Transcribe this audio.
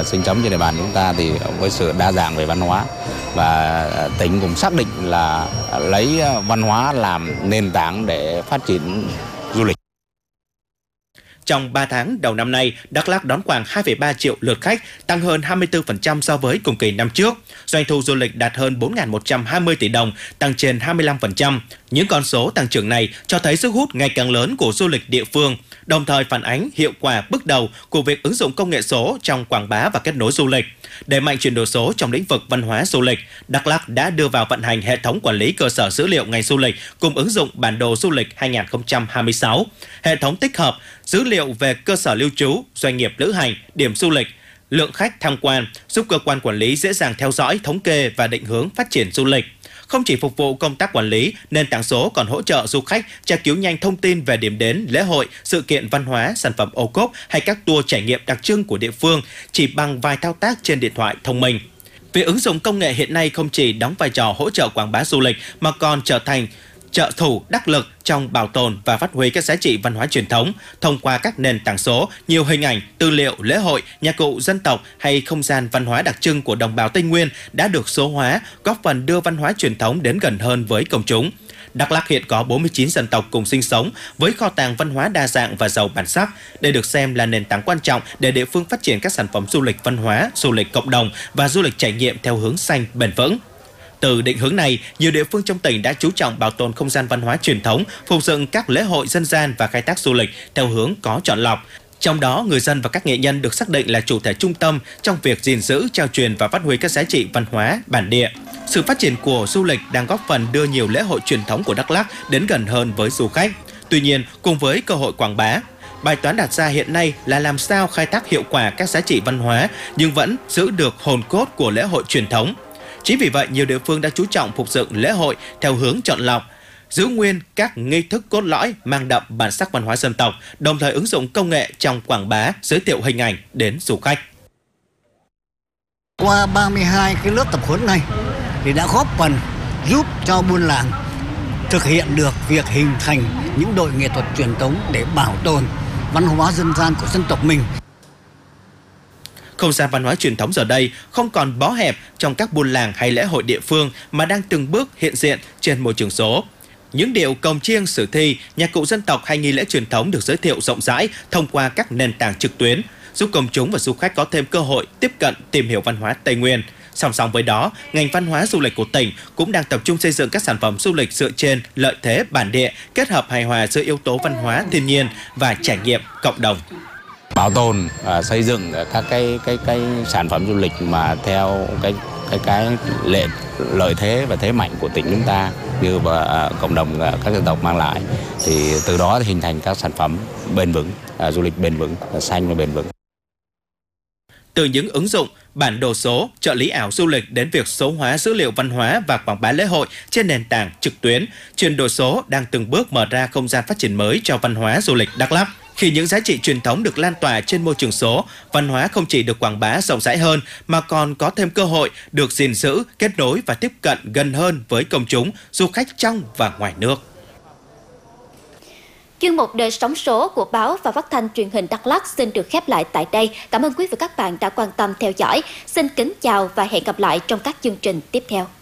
sinh sống trên địa bàn chúng ta thì với sự đa dạng về văn hóa, và tỉnh cũng xác định là lấy văn hóa làm nền tảng để phát triển du lịch. Trong 3 tháng đầu năm nay, Đắk Lắk đón khoảng 2,3 triệu lượt khách, tăng hơn 24% so với cùng kỳ năm trước. Doanh thu du lịch đạt hơn 4.120 tỷ đồng, tăng trên 25%. Những con số tăng trưởng này cho thấy sức hút ngày càng lớn của du lịch địa phương, đồng thời phản ánh hiệu quả bước đầu của việc ứng dụng công nghệ số trong quảng bá và kết nối du lịch. Đẩy mạnh chuyển đổi số trong lĩnh vực văn hóa du lịch, Đắk Lắk đã đưa vào vận hành hệ thống quản lý cơ sở dữ liệu ngành du lịch cùng ứng dụng bản đồ du lịch 2026. Hệ thống tích hợp dữ liệu về cơ sở lưu trú, doanh nghiệp lữ hành, điểm du lịch, lượng khách tham quan, giúp cơ quan quản lý dễ dàng theo dõi, thống kê và định hướng phát triển du lịch. Không chỉ phục vụ công tác quản lý, nền tảng số còn hỗ trợ du khách tra cứu nhanh thông tin về điểm đến, lễ hội, sự kiện văn hóa, sản phẩm ô cốp hay các tour trải nghiệm đặc trưng của địa phương chỉ bằng vài thao tác trên điện thoại thông minh. Việc ứng dụng công nghệ hiện nay không chỉ đóng vai trò hỗ trợ quảng bá du lịch mà còn trở thành trợ thủ đắc lực trong bảo tồn và phát huy các giá trị văn hóa truyền thống. Thông qua các nền tảng số, nhiều hình ảnh, tư liệu, lễ hội, nhạc cụ dân tộc hay không gian văn hóa đặc trưng của đồng bào Tây Nguyên đã được số hóa, góp phần đưa văn hóa truyền thống đến gần hơn với công chúng. Đắk Lắk hiện có 49 dân tộc cùng sinh sống với kho tàng văn hóa đa dạng và giàu bản sắc. Đây được xem là nền tảng quan trọng để địa phương phát triển các sản phẩm du lịch văn hóa, du lịch cộng đồng và du lịch trải nghiệm theo hướng xanh, bền vững. Từ định hướng này, nhiều địa phương trong tỉnh đã chú trọng bảo tồn không gian văn hóa truyền thống, phục dựng các lễ hội dân gian và khai thác du lịch theo hướng có chọn lọc. Trong đó, người dân và các nghệ nhân được xác định là chủ thể trung tâm trong việc gìn giữ, trao truyền và phát huy các giá trị văn hóa bản địa. Sự phát triển của du lịch đang góp phần đưa nhiều lễ hội truyền thống của Đắk Lắk đến gần hơn với du khách. Tuy nhiên, cùng với cơ hội quảng bá, bài toán đặt ra hiện nay là làm sao khai thác hiệu quả các giá trị văn hóa nhưng vẫn giữ được hồn cốt của lễ hội truyền thống. Chính vì vậy, nhiều địa phương đã chú trọng phục dựng lễ hội theo hướng chọn lọc, giữ nguyên các nghi thức cốt lõi mang đậm bản sắc văn hóa dân tộc, đồng thời ứng dụng công nghệ trong quảng bá, giới thiệu hình ảnh đến du khách. Qua 32 cái lớp tập huấn này thì đã góp phần giúp cho buôn làng thực hiện được việc hình thành những đội nghệ thuật truyền thống để bảo tồn văn hóa dân gian của dân tộc mình. Không gian văn hóa truyền thống giờ đây không còn bó hẹp trong các buôn làng hay lễ hội địa phương mà đang từng bước hiện diện trên môi trường số. Những điệu cồng chiêng, sử thi, nhạc cụ dân tộc hay nghi lễ truyền thống được giới thiệu rộng rãi thông qua các nền tảng trực tuyến, giúp công chúng và du khách có thêm cơ hội tiếp cận, tìm hiểu văn hóa Tây Nguyên. Song song với đó, ngành văn hóa du lịch của tỉnh cũng đang tập trung xây dựng các sản phẩm du lịch dựa trên lợi thế bản địa, kết hợp hài hòa giữa yếu tố văn hóa thiên nhiên và trải nghiệm cộng đồng. Bảo tồn xây dựng các cái sản phẩm du lịch mà theo cái lợi thế và thế mạnh của tỉnh chúng ta như cộng đồng các dân tộc mang lại, thì từ đó hình thành các sản phẩm bền vững, du lịch bền vững, xanh và bền vững. Từ những ứng dụng bản đồ số, trợ lý ảo du lịch đến việc số hóa dữ liệu văn hóa và quảng bá lễ hội trên nền tảng trực tuyến, chuyển đổi số đang từng bước mở ra không gian phát triển mới cho văn hóa du lịch Đắk Lắk. Khi những giá trị truyền thống được lan tỏa trên môi trường số, văn hóa không chỉ được quảng bá rộng rãi hơn mà còn có thêm cơ hội được gìn giữ, kết nối và tiếp cận gần hơn với công chúng, du khách trong và ngoài nước. Chuyên mục Đời sống số của báo và phát thanh truyền hình Đắk Lắk xin được khép lại tại đây. Cảm ơn quý vị và các bạn đã quan tâm theo dõi. Xin kính chào và hẹn gặp lại trong các chương trình tiếp theo.